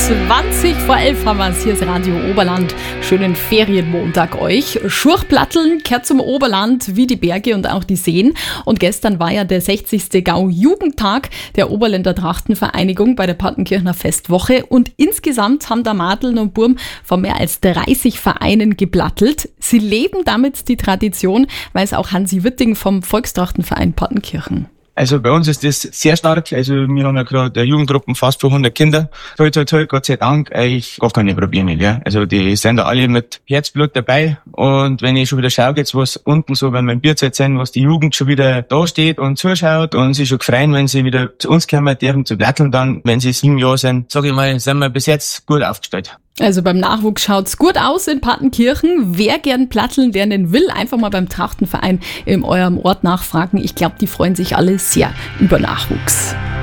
20 vor 11 haben wir es. Hier ist Radio Oberland. Schönen Ferienmontag euch. Schurchplatteln kehrt zum Oberland wie die Berge und auch die Seen. Und gestern war ja der 60. Gau-Jugendtag der Oberländer Trachtenvereinigung bei der Partenkirchner Festwoche. Und insgesamt haben da Madln und Burm von mehr als 30 Vereinen geplattelt. Sie leben damit die Tradition, weiß auch Hansi Witting vom Volkstrachtenverein Partenkirchen. Also bei uns ist das sehr stark. Also wir haben ja gerade Jugendgruppen fast für 100 Kinder. Toll, Gott sei Dank, eigentlich gar keine Probleme, ja. Also die sind da alle mit Herzblut dabei. Und wenn ich schon wieder schaue, jetzt was unten so, wenn wir im Bierzeit sind, was die Jugend schon wieder da steht und zuschaut und sich schon freuen, wenn sie wieder zu uns kommen dürfen zu platteln, dann, wenn sie 7 Jahre sind, sage ich mal, sind wir bis jetzt gut aufgestellt. Also beim Nachwuchs schaut's gut aus in Partenkirchen. Wer gern platteln lernen will, einfach mal beim Trachtenverein in eurem Ort nachfragen. Ich glaube, die freuen sich alle sehr über Nachwuchs.